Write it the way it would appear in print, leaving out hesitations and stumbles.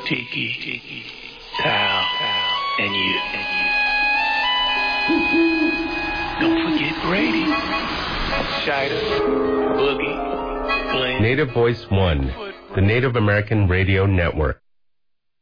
Tiki, Tal, and you. Don't forget Grady, Shida, Boogie, Blink. Native Voice One, the Native American Radio Network.